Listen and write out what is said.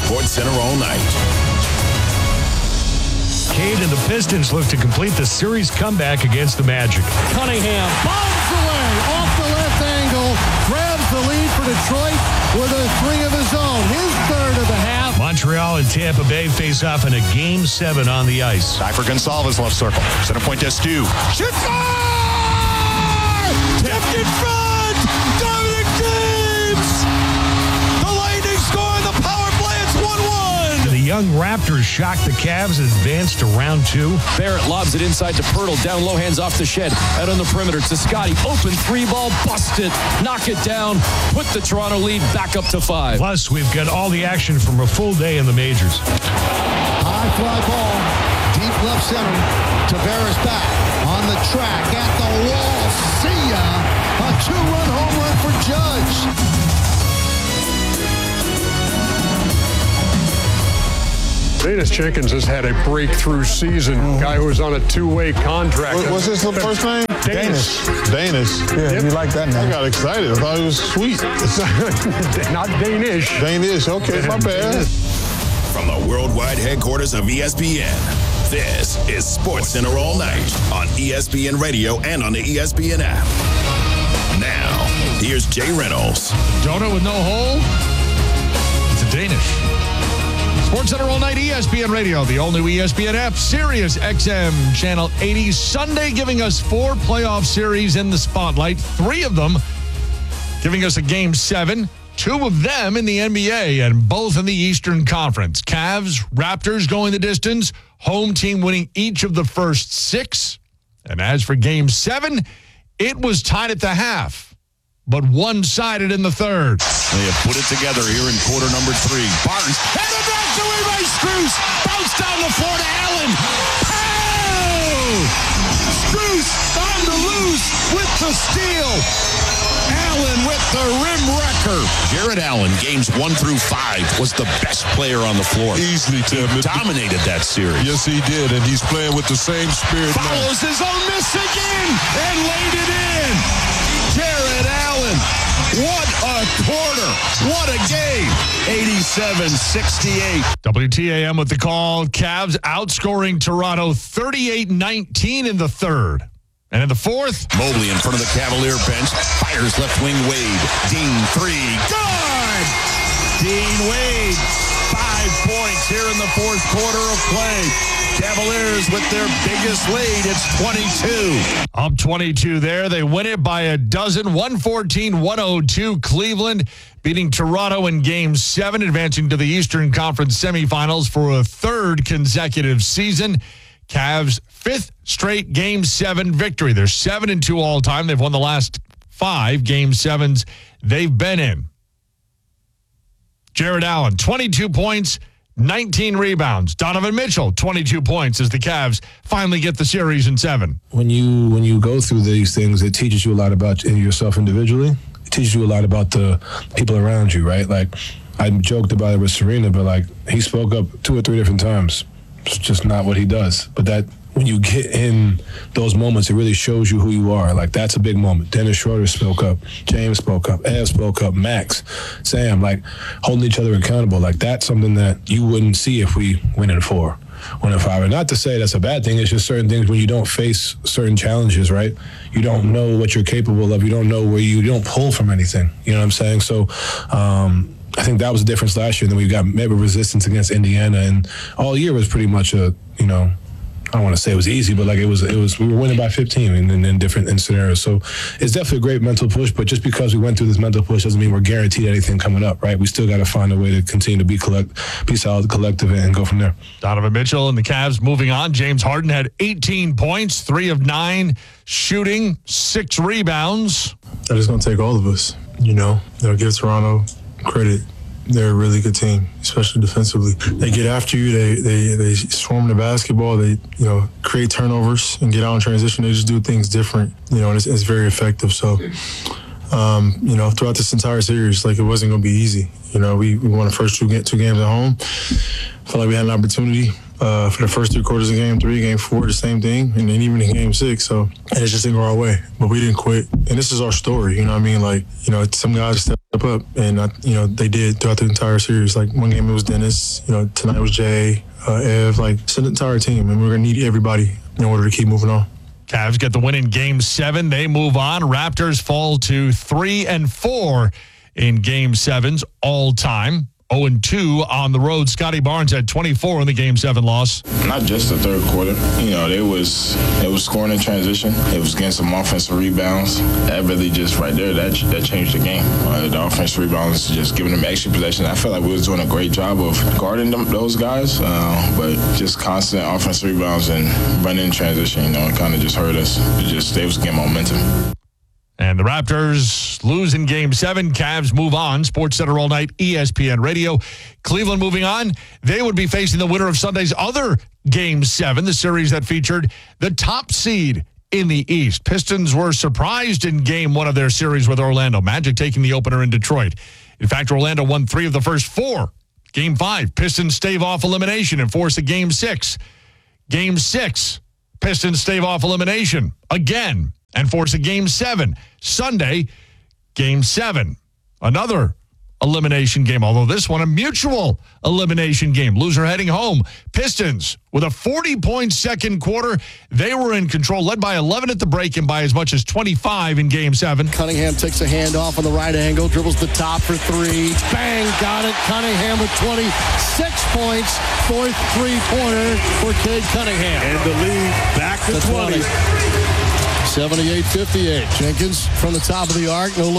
SportsCenter all night. Cade and the Pistons look to complete the series comeback against the Magic. Cunningham bombs away off the left angle, grabs the lead for Detroit with a three of his own. His third of the half. Montreal and Tampa Bay face off in a Game 7 on the ice. Back for Gonzalez, left circle. Center point to Stu. Shoots! Tipped in front! Dominic James! The Lightning score the power play. It's 1-1. The young Raptors shocked the Cavs and advanced to round 2. Barrett lobs it inside to Pirtle. Down low, hands off the shed. Out on the perimeter to Scotty. Open three ball, busted. Knock it down. Put the Toronto lead back up to 5. Plus, we've got all the action from a full day in the majors. High fly ball, deep left center. Tavares back on the track at the wall. See ya! A 2-run home run for Judge. Danis Jenkins has had a breakthrough season. Guy who was on a 2-way contract. What's his first name? Danis. Yeah, you like that name. I got excited. I thought it was sweet. Not Danish. Danish, okay, my bad. From the worldwide headquarters of ESPN, this is SportsCenter all night on ESPN Radio and on the ESPN app. Now, here's Jay Reynolds. Donut with no hole? It's a Danish. SportsCenter all night, ESPN Radio, the all-new ESPN app, Sirius XM, Channel 80. Sunday giving us 4 playoff series in the spotlight. 3 of them giving us a Game 7. 2 of them in the NBA and both in the Eastern Conference. Cavs, Raptors going the distance. Home team winning each of the first 6. And as for Game 7, it was tied at the half, but one-sided in the third. They have put it together here in quarter number 3. Barnes, and the back away by Strus. Bounce down the floor to Allen. Oh! Strus on the loose with the steal. Allen with the rim wrecker. Jared Allen, games 1 through 5, was the best player on the floor. Easily, Tim. He dominated that series. Yes, he did, and he's playing with the same spirit now. Follows his own miss again and laid it in. Jared Allen, what a quarter. What a game. 87-68. WTAM with the call. Cavs outscoring Toronto 38-19 in the third. And in the fourth, Mobley in front of the Cavalier bench. Fires left wing Wade. Dean 3. Good! Dean Wade. 5 points here in the fourth quarter of play. Cavaliers with their biggest lead. It's 22. up 22 there. They win it by a dozen. 114-102. Cleveland beating Toronto in Game 7, advancing to the Eastern Conference semifinals for a 3rd consecutive season. Cavs' 5th straight Game 7 victory. They're 7-2 all time. They've won the last 5 Game 7s they've been in. Jared Allen, 22 points, 19 rebounds. Donovan Mitchell, 22 points as the Cavs finally get the series in 7. When you go through these things, it teaches you a lot about yourself individually. It teaches you a lot about the people around you, right? Like, I joked about it with Serena, but, like, he spoke up 2 or 3 different times. It's just not what he does. But that, when you get in those moments, it really shows you who you are. Like, that's a big moment. Dennis Schroeder spoke up. James spoke up. Ev spoke up. Max, Sam, like, holding each other accountable. Like, that's something that you wouldn't see if we win in 4, win in 5. And not to say that's a bad thing. It's just certain things when you don't face certain challenges, right? You don't know what you're capable of. You don't know where you don't pull from anything. You know what I'm saying? So, I think that was the difference last year. Then we got met with resistance against Indiana, and all year was pretty much a, I don't want to say it was easy, but like it was we were winning by 15 in different scenarios. So it's definitely a great mental push, but just because we went through this mental push doesn't mean we're guaranteed anything coming up, right? We still got to find a way to continue to be solid, collective, and go from there. Donovan Mitchell and the Cavs moving on. James Harden had 18 points, 3 of 9 shooting, 6 rebounds. That is going to take all of us, give Toronto credit. They're a really good team, especially defensively. They get after you. They swarm the basketball. They create turnovers and get out in transition. They just do things different, and it's very effective. So, throughout this entire series, like, it wasn't going to be easy. We won the first two games at home. Felt like we had an opportunity for the first 3 quarters of game 3, game 4, the same thing, and then even in game 6. So and it just didn't go our way, but we didn't quit. And this is our story, you know what I mean? Like, you know, some guys step up, and you know, they did throughout the entire series. Like one game it was Dennis, you know, tonight it was Jay, Ev, like it's an entire team, and we're gonna need everybody in order to keep moving on. Cavs get the win in Game 7. They move on. Raptors fall to 3-4 in Game 7s all time. 0-2 on the road. Scotty Barnes had 24 in the Game 7 loss. Not just the third quarter. You know, it was scoring in transition. It was getting some offensive rebounds. That really just right there, that changed the game. The offensive rebounds, just giving them extra possession. I felt like we was doing a great job of guarding those guys, but just constant offensive rebounds and running in transition, you know, it kind of just hurt us. They was getting momentum. And the Raptors lose in Game 7. Cavs move on. SportsCenter all night, ESPN Radio. Cleveland moving on. They would be facing the winner of Sunday's other Game 7, the series that featured the top seed in the East. Pistons were surprised in Game 1 of their series with Orlando. Magic taking the opener in Detroit. In fact, Orlando won 3 of the first 4. Game 5, Pistons stave off elimination and force a Game 6. Game 6, Pistons stave off elimination again and force a Game 7. Sunday, Game 7. Another elimination game, although this one a mutual elimination game. Loser heading home. Pistons with a 40-point second quarter. They were in control, led by 11 at the break and by as much as 25 in Game 7. Cunningham takes a handoff on the right angle, dribbles the top for 3. Bang, got it. Cunningham with 26 points. 4th three-pointer for Cade Cunningham. And the lead back to 20. 78-58. Jenkins from the top of the arc. No look.